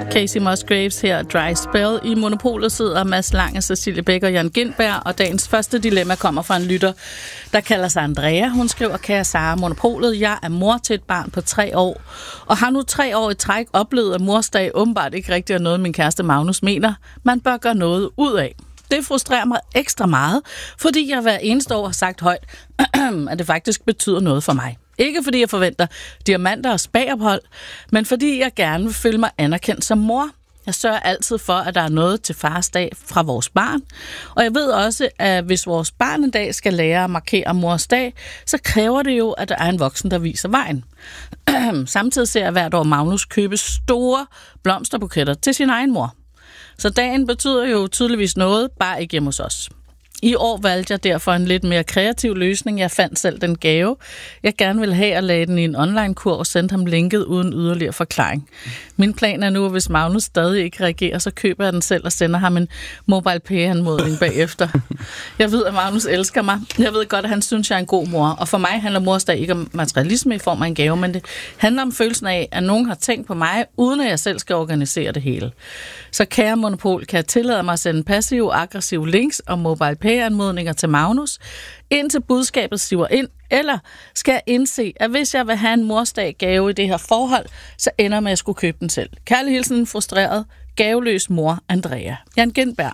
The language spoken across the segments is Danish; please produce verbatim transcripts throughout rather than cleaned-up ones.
Casey Musgraves her, Dry Spell. I Monopolet sidder Mads Lange, Cecilie Bæk og Jan Gintberg, og dagens første dilemma kommer fra en lytter, der kalder sig Andrea. Hun skriver, kære Sara, Monopolet, jeg er mor til et barn på tre år, og har nu tre år i træk oplevet, at morsdag åbenbart ikke rigtig er noget, min kæreste Magnus mener, man bør gøre noget ud af. Det frustrerer mig ekstra meget, fordi jeg hver eneste år har sagt højt, at det faktisk betyder noget for mig. Ikke fordi jeg forventer diamanter og spagophold, men fordi jeg gerne vil føle mig anerkendt som mor. Jeg sørger altid for, at der er noget til fars dag fra vores barn. Og jeg ved også, at hvis vores barn en dag skal lære at markere mors dag, så kræver det jo, at der er en voksen, der viser vejen. Samtidig ser jeg hvert år Magnus købe store blomsterbuketter til sin egen mor. Så dagen betyder jo tydeligvis noget, bare ikke hjemme hos os. I år valgte jeg derfor en lidt mere kreativ løsning. Jeg fandt selv den gave, jeg gerne ville have, og lagde den i en online-kur og sendte ham linket uden yderligere forklaring. Min plan er nu, at hvis Magnus stadig ikke reagerer, så køber jeg den selv og sender ham en MobilePay-anmodning bagefter. Jeg ved, at Magnus elsker mig. Jeg ved godt, at han synes, jeg er en god mor. Og for mig handler morsdag ikke om materialisme i form af en gave, men det handler om følelsen af, at nogen har tænkt på mig, uden at jeg selv skal organisere det hele. Så kære Monopol, kan jeg tillade mig at sende passive, aggressive links og MobilePay-anmodninger til Magnus, indtil budskabet siver ind, eller skal jeg indse, at hvis jeg vil have en morsdag gave i det her forhold, så ender med at skulle købe den selv. Kærlig hilsen, frustreret, gaveløs mor, Andrea. Jan Gintberg.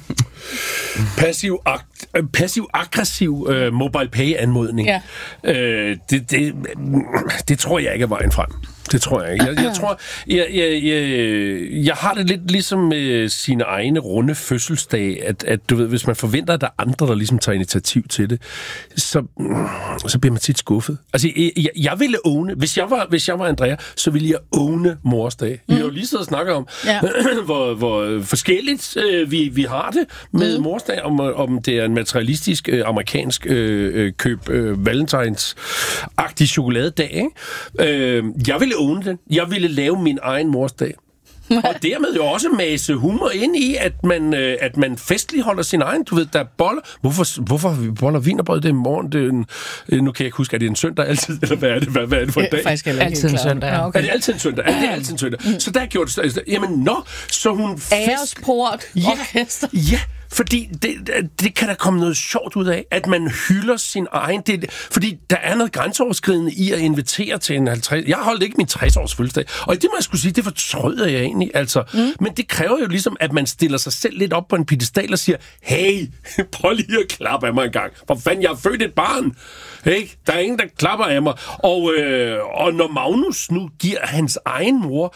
Passiv, ag- passiv-aggressiv uh, MobilePay-anmodning. Ja. Uh, det, det, det tror jeg ikke er vejen frem. Det tror jeg ikke. Jeg, jeg tror, jeg, jeg, jeg, jeg har det lidt ligesom med sine egne runde fødselsdag, at, at du ved, hvis man forventer, at der er andre, der ligesom tager initiativ til det, så, så bliver man tit skuffet. Altså, jeg, jeg, jeg ville åne, hvis jeg var, hvis jeg var Andrea, så ville jeg åne morsdag. Mm. Vi har jo lige siddet og snakket om, ja. hvor, hvor forskelligt øh, vi, vi har det med mm. morsdag, om, om det er en materialistisk øh, amerikansk øh, køb øh, valentines-agtig chokoladedag, ikke? Øh, jeg ville åne den. Jeg ville lave min egen morsdag. Og dermed jo også mase humor ind i, at man, øh, at man festligt holder sin egen. Du ved, der er boller. Hvorfor, hvorfor vi boller wienerbrød det i morgen? Det er en, øh, nu kan jeg ikke huske, er det en søndag altid? Eller hvad er det, hvad, hvad er det for en dag? Faktisk altid en søndag. Ja, okay. Er det altid en søndag? Er det altid en søndag? Mm. Så der gjorde det... Jamen, nå, så hun... Æresport. Ja, ja. Fordi det, det kan der komme noget sjovt ud af, at man hylder sin egen... Det, fordi der er noget grænseoverskridende i at invitere til en halvtreds... Jeg holdt ikke min tres-års fødselsdag, og det må jeg skulle sige, det fortryder jeg egentlig. Altså. Mm. Men det kræver jo ligesom, at man stiller sig selv lidt op på en piedestal og siger, hey, prøv lige at klappe af mig en gang. For fanden, jeg har født et barn. Hey, der er ingen, der klapper af mig. Og, øh, og når Magnus nu giver hans egen mor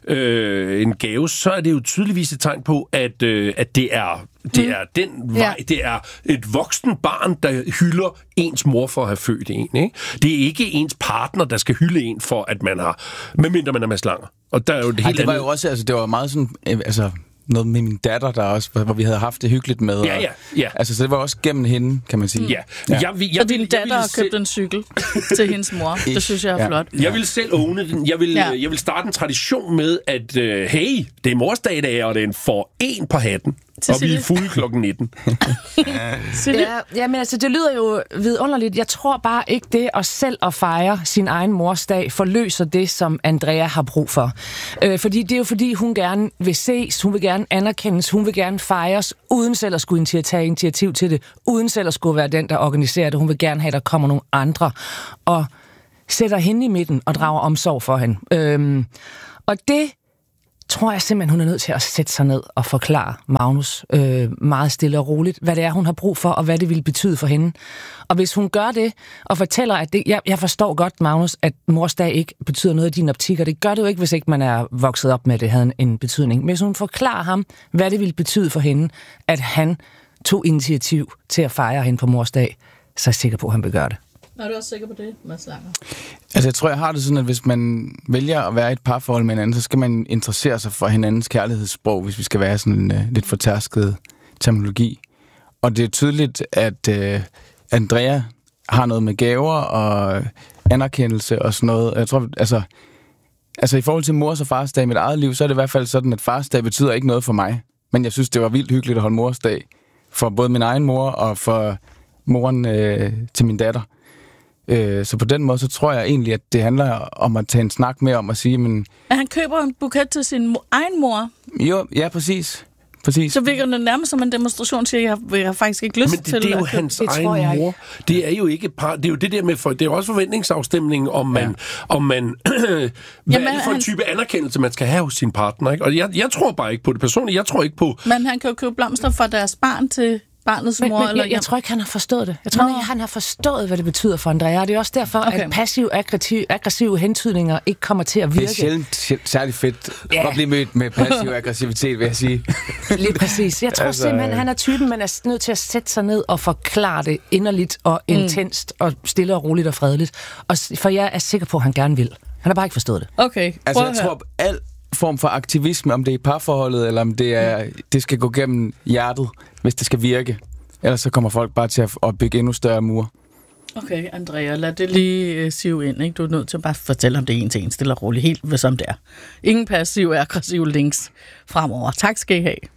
øh, en gave, så er det jo tydeligvis et tegn på, at, øh, at det er... Det er den vej, ja. Det er et voksen barn, der hylder ens mor for at have født en, ikke? Det er ikke ens partner, der skal hylde en for, at man har, medmindre man er Mads Langer. Og der er jo det, Ej, helt det var andet. jo også, altså det var meget sådan, altså noget med min datter, der også, hvor vi havde haft det hyggeligt med. Ja, ja, ja. Altså, så det var også gennem hende, kan man sige. Ja. ja. Jeg, jeg, jeg, og din jeg, datter jeg har købt selv... en cykel til hendes mor. Det synes jeg er ja. flot. Jeg vil selv åbne den. Jeg vil, ja. jeg vil starte en tradition med, at uh, hey, det er morsdag i dag, og det er en for en på hatten. Og vi er fulde klokken nitten. ja, ja, men altså, det lyder jo vidunderligt. Jeg tror bare ikke det at selv at fejre sin egen morsdag forløser det, som Andrea har brug for. Øh, fordi det er jo fordi, hun gerne vil ses, hun vil gerne anerkendes, hun vil gerne fejres, uden selv at skulle tage initiativ til det, uden selv at skulle være den, der organiserer det. Hun vil gerne have, at der kommer nogle andre og sætter hende i midten og drager omsorg for hende. Øh, og det tror jeg simpelthen, hun er nødt til at sætte sig ned og forklare Magnus øh, meget stille og roligt, hvad det er, hun har brug for, og hvad det vil betyde for hende. Og hvis hun gør det, og fortæller, at det, jeg, jeg forstår godt, Magnus, at morsdag ikke betyder noget i din optik, og det gør det jo ikke, hvis ikke man er vokset op med, at det havde en, en betydning. Men hvis hun forklarer ham, hvad det vil betyde for hende, at han tog initiativ til at fejre hende på morsdag, så er jeg sikker på, at han vil gøre det. Er du også sikker på det, Mads Langer? Altså, jeg tror, jeg har det sådan, at hvis man vælger at være i et parforhold med hinanden, så skal man interessere sig for hinandens kærlighedssprog, hvis vi skal være sådan en uh, lidt fortærsket terminologi. Og det er tydeligt, at uh, Andrea har noget med gaver og anerkendelse og sådan noget. Jeg tror, altså, altså i forhold til mors og farsdag i mit eget liv, så er det i hvert fald sådan, at farsdag betyder ikke noget for mig. Men jeg synes, det var vildt hyggeligt at holde morsdag for både min egen mor og for moren øh, til min datter. Øh, så på den måde, så tror jeg egentlig, at det handler om at tage en snak med om at sige, men... At han køber en buket til sin mo- egen mor? Jo, ja, præcis. Præcis. Så virker det nærmest som en demonstration, siger jeg, jeg har faktisk ikke lyst Men det, til... det er jo at... hans det egen mor. Det er jo ikke par, det er jo det der med, for, det er jo også forventningsafstemning, om man, ja. om man hvad Jamen, er det for en type anerkendelse, man skal have hos sin partner, ikke? Og jeg, jeg tror bare ikke på det personligt, jeg tror ikke på... Men han kan jo købe blomster for deres barn til barnets mor, men, men, eller... Jeg, jeg tror ikke, han har forstået det. Jeg tror ikke, han har forstået, hvad det betyder for Andrea. Det er også derfor, okay. at passiv-aggressive aggressiv hentydninger ikke kommer til at virke. Det er sjældent særlig fedt ja. at blive mødt med passiv aggressivitet, vil jeg sige. Lige præcis. Jeg tror altså, simpelthen, han er typen, man er nødt til at sætte sig ned og forklare det inderligt og mm. intenst og stille og roligt og fredeligt. Og, for jeg er sikker på, at han gerne vil. Han har bare ikke forstået det. Okay. Altså, jeg tror, al form for aktivisme, om det er i parforholdet, eller om det er, mm. det skal gå gennem hjertet, hvis det skal virke. Ellers så kommer folk bare til at, at bygge endnu større mure. Okay, Andrea, lad det lige uh, sive ind. Ikke? Du er nødt til at bare fortælle om det en til en, stille og roligt, helt som det er. Ingen passiv aggressiv links fremover. Tak skal I have.